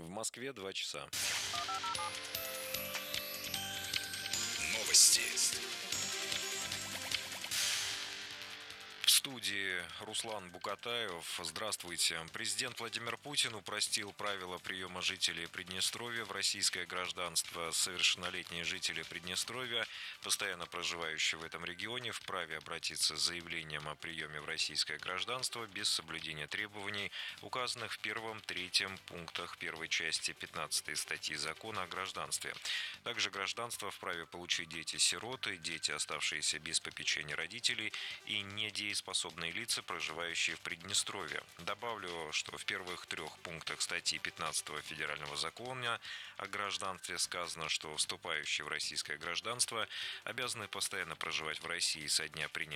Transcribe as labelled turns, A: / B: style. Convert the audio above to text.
A: В Москве 2 часа.
B: Новости.
A: В студии Руслан Букатаев. Здравствуйте. Президент Владимир Путин упростил правила приема жителей Приднестровья в российское гражданство. Совершеннолетние жители Приднестровья, постоянно проживающие в этом регионе, вправе обратиться с заявлением о приеме в российское гражданство без соблюдения требований, указанных в 1-3 пунктах первой части 15 статьи Закона о гражданстве. Также гражданство вправе получить дети-сироты, дети, оставшиеся без попечения родителей, и недееспособные лица, проживающие в Приднестровье. Добавлю, что в первых 3 пунктах статьи 15 Федерального закона о гражданстве сказано, что вступающие в российское гражданство обязаны постоянно проживать в России со дня принятия